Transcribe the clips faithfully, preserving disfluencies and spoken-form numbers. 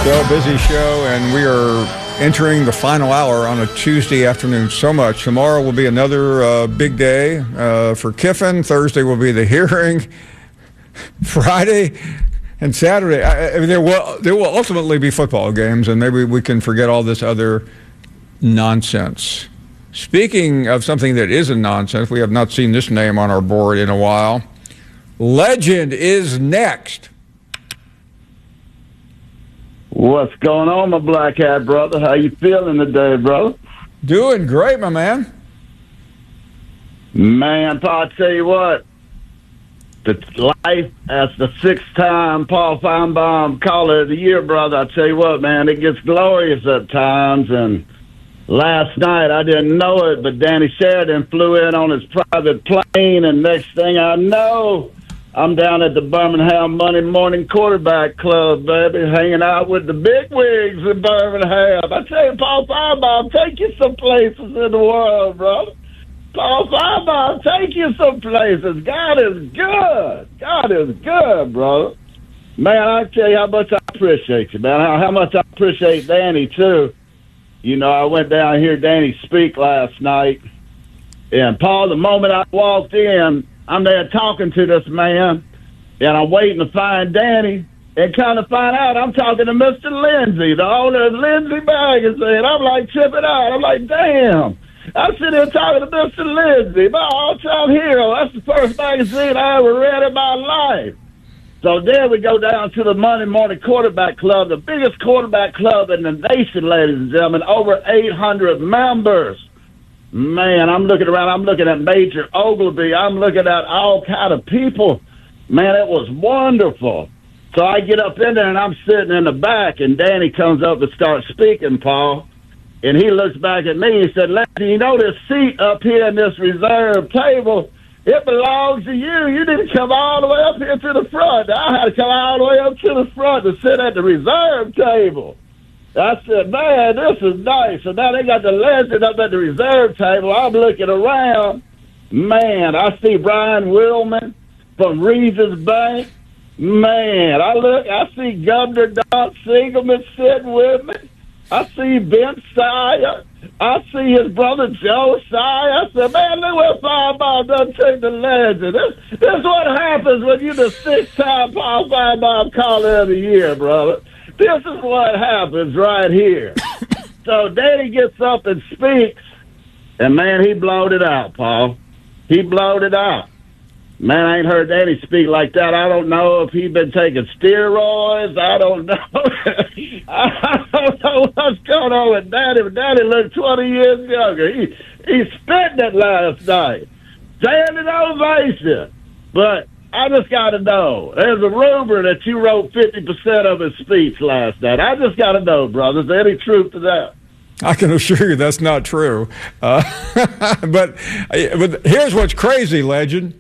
Well, busy show, and we are entering the final hour on a Tuesday afternoon. So much. Tomorrow will be another uh, big day uh, for Kiffin. Thursday will be the hearing. Friday and Saturday, I, I mean, there will there will ultimately be football games, and maybe we can forget all this other nonsense. Speaking of something that isn't nonsense, we have not seen this name on our board in a while. Legend is next. What's going on, my black hat brother? How you feeling today, brother? Doing great, my man. Man, Paul, I tell you what, the life as the six-time Paul Feinbaum Caller of the Year, brother, I tell you what, man, it gets glorious at times. And last night, I didn't know it, but Danny Sheridan flew in on his private plane, and next thing I know, I'm down at the Birmingham Monday Morning Quarterback Club, baby, hanging out with the big wigs in Birmingham. I tell you, Paul Feinbaum, take you some places in the world, brother. Paul Feinbaum, take you some places. God is good. God is good, brother. Man, I tell you how much I appreciate you, man. How, how much I appreciate Danny, too. You know, I went down here, Danny speak last night. And, Paul, the moment I walked in, I'm there talking to this man, and I'm waiting to find Danny, and kind of find out I'm talking to Mister Lindsay, the owner of Lindsay Magazine. I'm like tripping out. I'm like, damn. I'm sitting here talking to Mister Lindsay, my all-time hero. That's the first magazine I ever read in my life. So then we go down to the Monday Morning Quarterback Club, the biggest quarterback club in the nation, ladies and gentlemen, over eight hundred members. Man, I'm looking around. I'm looking at Major Ogilvy. I'm looking at all kind of people. Man, it was wonderful. So I get up in there, and I'm sitting in the back, and Danny comes up and starts speaking, Paul. And he looks back at me and said, Lefty, you know this seat up here in this reserve table, it belongs to you. You didn't come all the way up here to the front. I had to come all the way up to the front to sit at the reserve table. I said, man, this is nice. So now they got the legend up at the reserve table. I'm looking around. Man, I see Brian Willman from Regions Bank. Man, I look, I see Governor Don Singleman sitting with me. I see Ben Sire. I see his brother Joe Sire. I said, man, look what Feinbaum done take the legend. This, this is what happens when you're the six-time Paul Feinbaum Caller of the Year, brother. This is what happens right here. So Danny gets up and speaks, and, man, he blowed it out, Paul. He blowed it out. Man, I ain't heard Danny speak like that. I don't know if he's been taking steroids. I don't know. I don't know what's going on with Danny, but Danny looked twenty years younger. He, he spit it last night. Standing ovation. But I just got to know. There's a rumor that you wrote fifty percent of his speech last night. I just got to know, brother. Is there any truth to that? I can assure you that's not true. Uh, but, but here's what's crazy, Legend.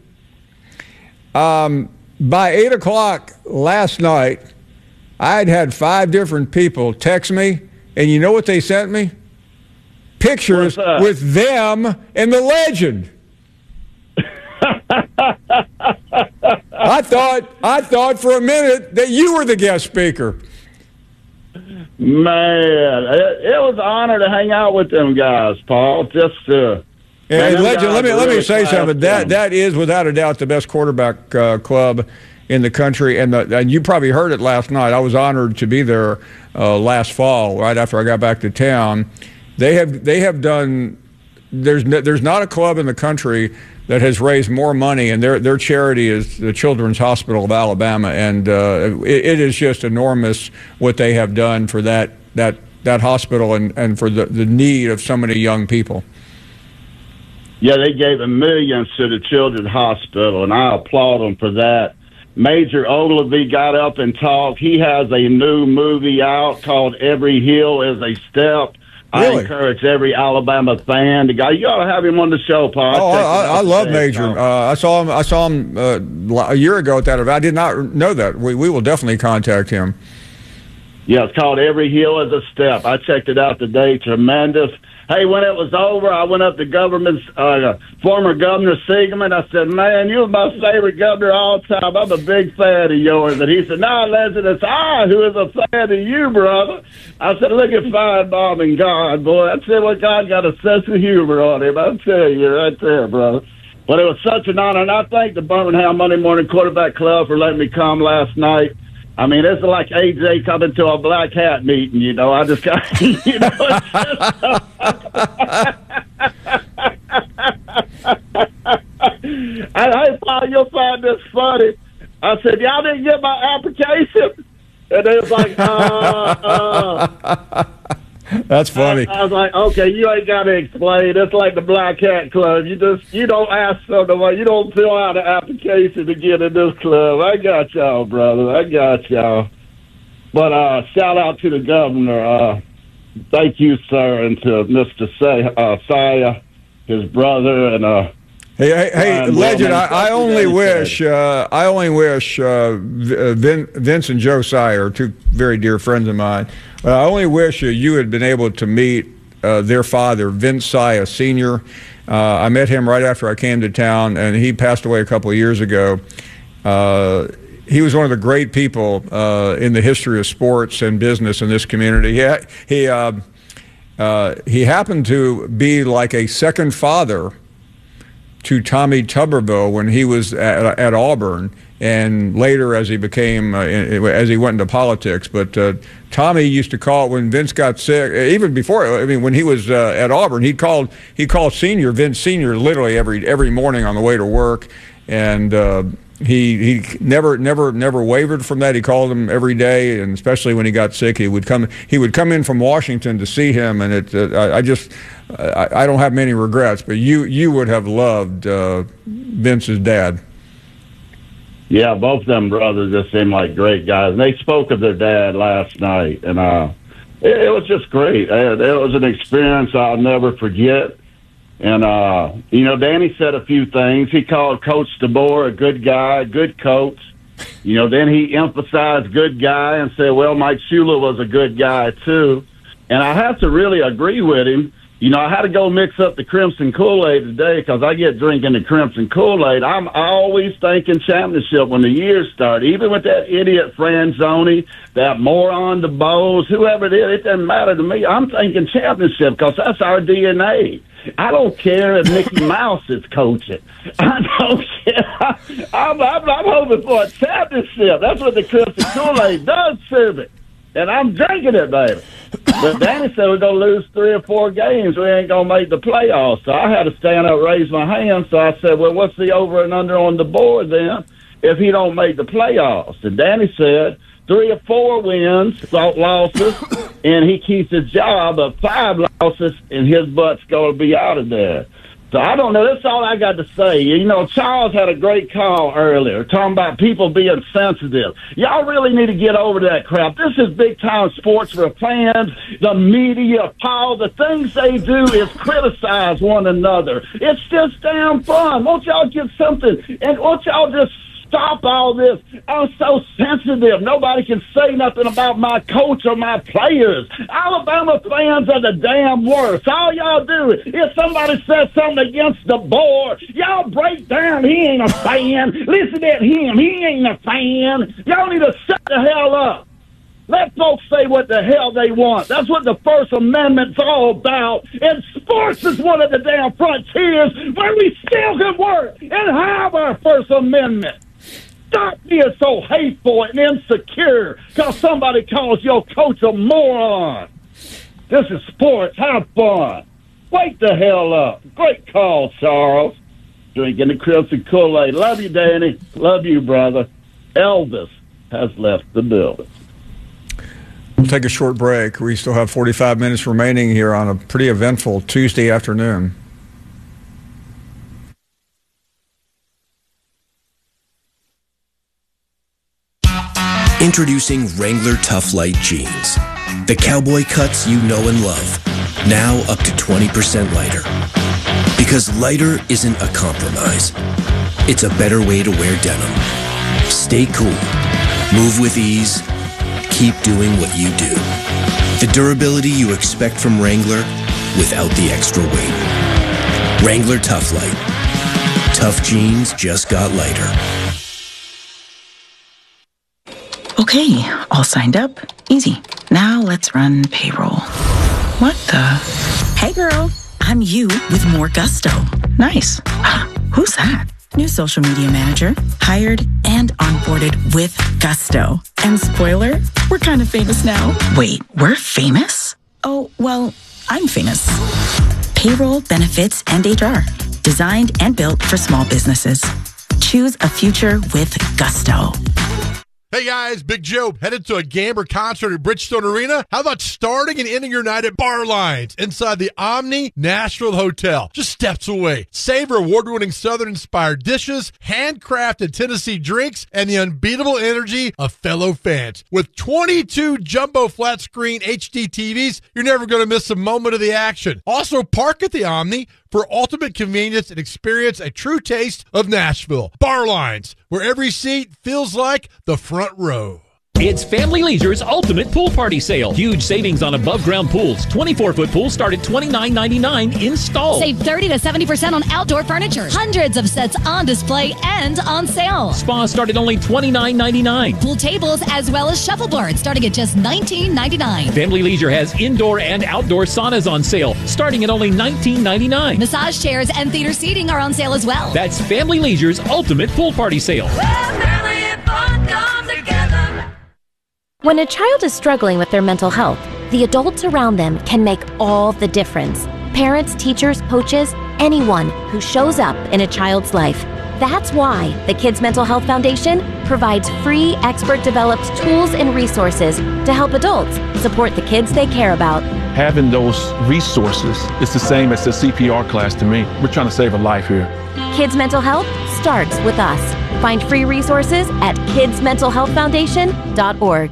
Um, by eight o'clock last night, I'd had five different people text me, and you know what they sent me? Pictures with them and the Legend. I thought I thought for a minute that you were the guest speaker. Man, it, it was an honor to hang out with them guys, Paul. Just uh, and man, Legend, let me let me say something. That them. that is without a doubt the best quarterback uh, club in the country, and the, and you probably heard it last night. I was honored to be there uh, last fall, right after I got back to town. They have they have done. There's no, there's not a club in the country that has raised more money, and their their charity is the Children's Hospital of Alabama, and uh, it, it is just enormous what they have done for that that that hospital and, and for the, the need of so many young people. Yeah, they gave a millions to the Children's Hospital, and I applaud them for that. Major Ogilvy got up and talked. He has a new movie out called Every Hill is a Step. Really? I encourage every Alabama fan to go. You ought to have him on the show, Paul. Oh, I, I, I love Major. Uh, I saw him. I saw him uh, a year ago at that event. I did not know that. We we will definitely contact him. Yeah, it's called Every Hill is a Step. I checked it out today. Tremendous. Hey, when it was over, I went up to government's uh, former Governor Siegelman. I said, man, you're my favorite governor of all time. I'm a big fan of yours. And he said, no, Leslie, it's I who is a fan of you, brother. I said, look at Finebaum and God, boy. I said, well, God got a sense of humor on him. I'll tell you right there, brother. But it was such an honor, and I thank the Birmingham Monday Morning Quarterback Club for letting me come last night. I mean, it's like A J coming to a black hat meeting, you know. I just got, you know. It's just, and, hey, Paul, you'll find this funny. I said, y'all didn't get my application? And they was like, uh, uh. That's funny. I, I was like, okay, you ain't got to explain. It's like the Black Hat Club. You just, you don't ask someone, you don't fill out an application to get in this club. I got y'all, brother. I got y'all. But uh, shout out to the governor. Uh, thank you, sir, and to Mister Say, uh, Saya, his brother, and uh, Hey, hey, hey Legend! I, I only wish, uh, I only wish uh, Vin, Vince and Joe Saya are two very dear friends of mine. Uh, I only wish uh, you had been able to meet uh, their father, Vince Saya Senior Uh, I met him right after I came to town, and he passed away a couple of years ago. Uh, he was one of the great people uh, in the history of sports and business in this community. He he uh, uh, he happened to be like a second father to Tommy Tuberville when he was at, at Auburn, and later as he became, uh, as he went into politics. But uh, Tommy used to call when Vince got sick, even before, I mean, when he was uh, at Auburn, he called he called Senior, Vince Senior, literally every every morning on the way to work, and uh, he he never never never wavered from that. He called him every day, and especially when he got sick, he would come he would come in from Washington to see him, and it uh, I, I just. I, I don't have many regrets, but you you would have loved uh, Vince's dad. Yeah, both of them brothers just seem like great guys. And they spoke of their dad last night, and uh, it, it was just great. It, it was an experience I'll never forget. And, uh, you know, Danny said a few things. He called Coach DeBoer a good guy, a good coach. You know, then he emphasized good guy and said, well, Mike Shula was a good guy, too. And I have to really agree with him. You know, I had to go mix up the Crimson Kool-Aid today because I get drinking the Crimson Kool-Aid. I'm always thinking championship when the year starts, even with that idiot Franzoni, that moron DeBose, whoever it is, it doesn't matter to me. I'm thinking championship because that's our D N A. I don't care if Mickey Mouse is coaching. I don't care. I'm, I'm, I'm hoping for a championship. That's what the Crimson Kool-Aid does to me. And I'm drinking it, baby. But Danny said we're going to lose three or four games. We ain't going to make the playoffs. So I had to stand up, raise my hand. So I said, well, what's the over and under on the board then if he don't make the playoffs? And Danny said three or four wins, losses, and he keeps his job. But five losses, and his butt's going to be out of there. So I don't know. That's all I got to say. You know, Charles had a great call earlier talking about people being sensitive. Y'all really need to get over that crap. This is big-time sports for fans, the media, Paul. The things they do is criticize one another. It's just damn fun. Won't y'all get something? And won't y'all just stop all this? I'm so sensitive. Nobody can say nothing about my coach or my players. Alabama fans are the damn worst. All y'all do is if somebody says something against the board, y'all break down. He ain't a fan. Listen at him. He ain't a fan. Y'all need to shut the hell up. Let folks say what the hell they want. That's what the First Amendment's all about. And sports is one of the damn frontiers where we still can work and have our First Amendment. Stop being so hateful and insecure because somebody calls your coach a moron. This is sports. Have fun. Wake the hell up. Great call, Charles. Drinking the Crimson Kool-Aid. Love you, Danny. Love you, brother. Elvis has left the building. We'll take a short break. We still have forty-five minutes remaining here on a pretty eventful Tuesday afternoon. Introducing Wrangler Tough Light Jeans. The cowboy cuts you know and love. Now up to twenty percent lighter. Because lighter isn't a compromise. It's a better way to wear denim. Stay cool. Move with ease. Keep doing what you do. The durability you expect from Wrangler, without the extra weight. Wrangler Tough Light. Tough jeans just got lighter. Okay, all signed up. Easy. Now let's run payroll. What the? Hey girl, I'm you with more gusto. Nice. Who's that? New social media manager, hired and onboarded with gusto. And spoiler, we're kind of famous now. Wait, we're famous? Oh, well, I'm famous. Payroll, benefits, and H R. Designed and built for small businesses. Choose a future with gusto. Hey guys, Big Joe, headed to a game or concert at Bridgestone Arena? How about starting and ending your night at Bar Lines inside the Omni Nashville Hotel, just steps away? Savor award-winning Southern-inspired dishes, handcrafted Tennessee drinks, and the unbeatable energy of fellow fans. With twenty-two jumbo flat-screen H D T Vs, you're never going to miss a moment of the action. Also, park at the Omni for ultimate convenience and experience a true taste of Nashville. Bar Lines, where every seat feels like the front row. It's Family Leisure's Ultimate Pool Party Sale. Huge savings on above-ground pools. twenty-four foot pools start at twenty-nine ninety-nine installed. Save thirty to seventy percent on outdoor furniture. Hundreds of sets on display and on sale. Spas start at only twenty-nine ninety-nine. Pool tables as well as shuffleboards starting at just nineteen ninety-nine. Family Leisure has indoor and outdoor saunas on sale starting at only nineteen ninety-nine. Massage chairs and theater seating are on sale as well. That's Family Leisure's Ultimate Pool Party Sale. Well, family and fun come together. When a child is struggling with their mental health, the adults around them can make all the difference. Parents, teachers, coaches, anyone who shows up in a child's life. That's why the Kids Mental Health Foundation provides free, expert-developed tools and resources to help adults support the kids they care about. Having those resources is the same as the C P R class to me. We're trying to save a life here. Kids Mental Health starts with us. Find free resources at kids mental health foundation dot org.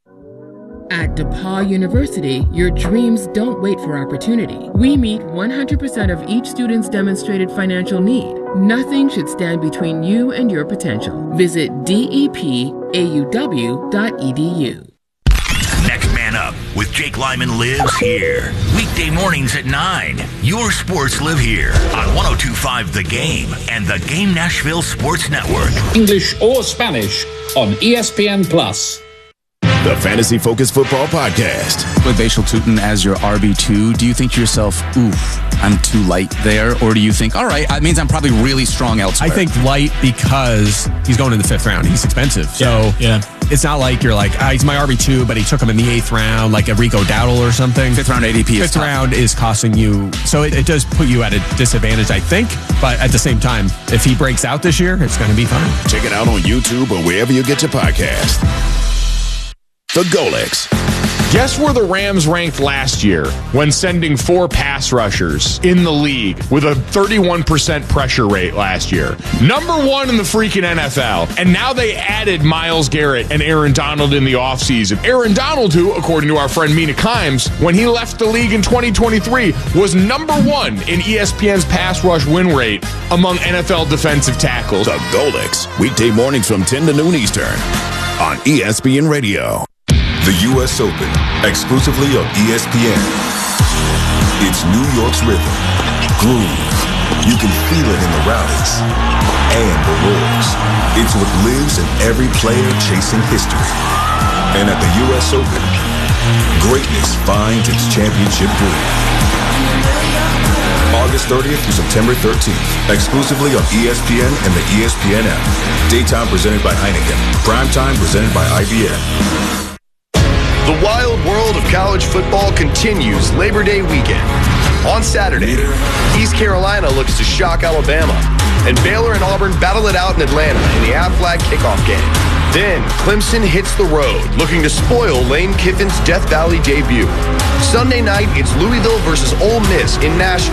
At DePaul University, your dreams don't wait for opportunity. We meet one hundred percent of each student's demonstrated financial need. Nothing should stand between you and your potential. Visit D E P A U W dot E D U. Next Man Up with Jake Lyman lives here. Weekday mornings at nine. Your sports live here on one oh two point five The Game and the Game Nashville Sports Network. English or Spanish on E S P N Plus. The Fantasy Focus Football Podcast. With Bashal Tutin as your R B two, do you think to yourself, oof, I'm too light there? Or do you think, all right, that means I'm probably really strong elsewhere? I think light because he's going in the fifth round. He's expensive. So yeah, yeah. It's not like you're like, ah, he's my R B two, but he took him in the eighth round, like a Rico Dowdle or something. Fifth round A D P is Fifth tough. round is costing you. So it, it does put you at a disadvantage, I think. But at the same time, if he breaks out this year, it's going to be fine. Check it out on YouTube or wherever you get your podcast. The Golix. Guess where the Rams ranked last year when sending four pass rushers in the league with a thirty-one percent pressure rate last year? Number one in the freaking N F L. And now they added Myles Garrett and Aaron Donald in the offseason. Aaron Donald, who, according to our friend Mina Kimes, when he left the league in twenty twenty-three, was number one in E S P N's pass rush win rate among N F L defensive tackles. The Golix. Weekday mornings from ten to noon Eastern on E S P N Radio. The U S Open, exclusively on E S P N. It's New York's rhythm, groove. You can feel it in the rallies and the roars. It's what lives in every player chasing history. And at the U S Open, greatness finds its championship groove. August thirtieth through September thirteenth, exclusively on E S P N and the E S P N app. Daytime presented by Heineken. Primetime presented by I B M. The wild world of college football continues Labor Day weekend. On Saturday, East Carolina looks to shock Alabama, and Baylor and Auburn battle it out in Atlanta in the Aflac kickoff game. Then, Clemson hits the road, looking to spoil Lane Kiffin's Death Valley debut. Sunday night, it's Louisville versus Ole Miss in Nashville.